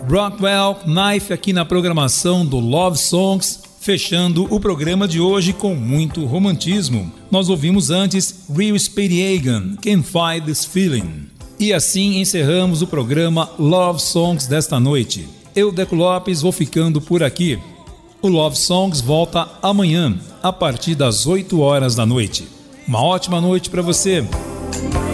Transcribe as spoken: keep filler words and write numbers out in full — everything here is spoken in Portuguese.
Rockwell Knife aqui na programação do Love Songs, fechando o programa de hoje com muito romantismo. Nós ouvimos antes Real Spadiagan, Can't Fight This Feeling. E assim encerramos o programa Love Songs desta noite. Eu, Deco Lopes, vou ficando por aqui. O Love Songs volta amanhã, a partir das oito horas da noite. Uma ótima noite para você.